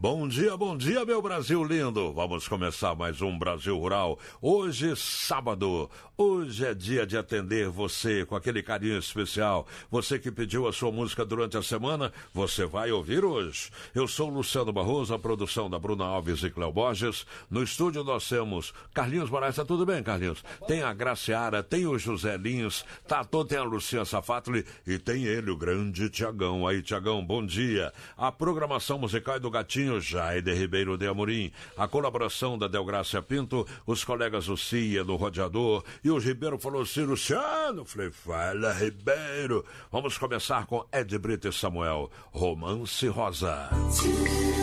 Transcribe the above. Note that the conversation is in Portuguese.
bom dia, meu Brasil lindo. Vamos começar mais um Brasil Rural. Hoje, sábado. Hoje é dia de atender você com aquele carinho especial. Você que pediu a sua música durante a semana, você vai ouvir hoje. Eu sou Luciano Barroso, a produção da Bruna Alves e Cléo Borges. No estúdio nós temos Carlinhos Moraes. Tá tudo bem, Carlinhos? Tem a Graciara, tem o José Linhos, tem a Lucinha Safatli e tem ele, o grande Tiagão. Aí, Tiagão, bom dia. A programação musical é do Gatinho Jaide Ribeiro de Amorim, a colaboração da Delgrácia Pinto, os colegas Lucia do Rodeador, e o Ribeiro falou assim: Luciano, falei, fala Ribeiro. Vamos começar com Ed Brito e Samuel, Romance Rosa.